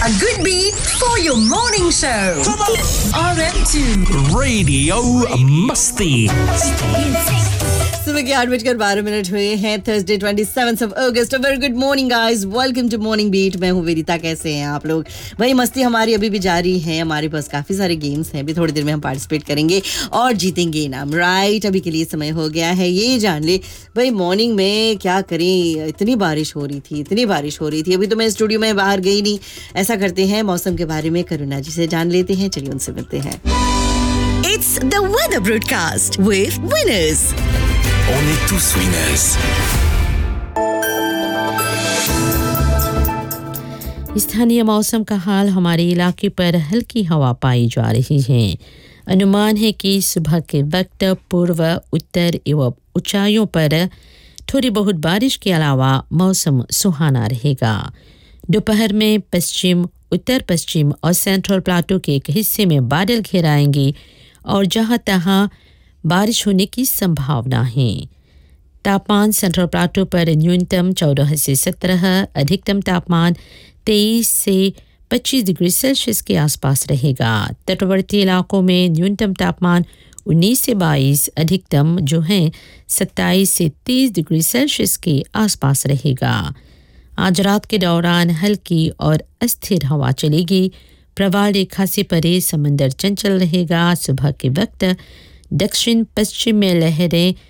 A good beat for your morning show. RM2 Radio Musty. सुबह के 8:12 हुए हैं Thursday 27 August. Very good morning guys, welcome to morning beat. मैं हूँ वेदिता। कैसे हैं आप लोग? भाई मस्ती हमारी अभी भी जारी है। हमारे पास काफ़ी सारे गेम्स हैं। अभी थोड़ी देर में हम पार्टिसिपेट करेंगे और जीतेंगे इनाम। राइट, अभी के लिए समय हो गया है ये जान ले भाई मॉर्निंग में क्या करें। इतनी बारिश हो रही थी। अभी तो मैं स्टूडियो में बाहर गई नहीं। ऐसा करते हैं, मौसम के बारे में करुणा जी से जान लेते हैं। चलिए उनसे मिलते हैं। It's the weather broadcast with winners. On est tous winners. स्थानीय मौसम का हाल। हमारे इलाके पर हल्की हवा पाई जा रही है। अनुमान है कि सुबह के वक्त पूर्व, उत्तर एवं ऊंचाइयों पर थोड़ी बहुत बारिश के अलावा मौसम सुहाना रहेगा। दोपहर में पश्चिम, उत्तर पश्चिम और सेंट्रल प्लाटो के एक हिस्से में बादल घेराएंगे और जहां तहां बारिश होने की संभावना है। तापमान सेंट्रल प्लाटो पर न्यूनतम 14 से 17, अधिकतम तापमान 23 से 25 डिग्री सेल्सियस के आसपास रहेगा। तटवर्ती इलाकों में न्यूनतम तापमान 19 से 22, अधिकतम जो है 27 से 30 डिग्री सेल्सियस के आसपास रहेगा। आज रात के दौरान हल्की और अस्थिर हवा चलेगी। प्रवाल रेखा से परे समंदर चंचल रहेगा। सुबह के वक्त दक्षिण पश्चिम में लहरें